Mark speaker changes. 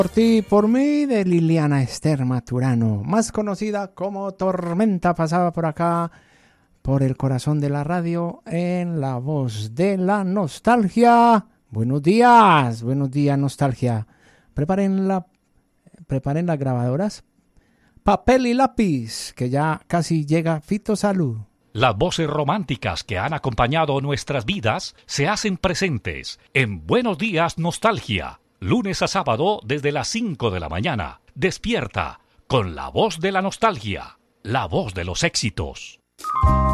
Speaker 1: Por ti, por mí, de Liliana Esther Maturano, más conocida como Tormenta, pasaba por acá, por el corazón de la radio, en la voz de la nostalgia. Buenos días, nostalgia. Preparen las grabadoras, papel y lápiz, que ya casi llega Fito Salud.
Speaker 2: Las voces románticas que han acompañado nuestras vidas se hacen presentes en Buenos Días Nostalgia. Lunes a sábado desde las 5 de la mañana. Despierta con la voz de la nostalgia, la voz de los éxitos.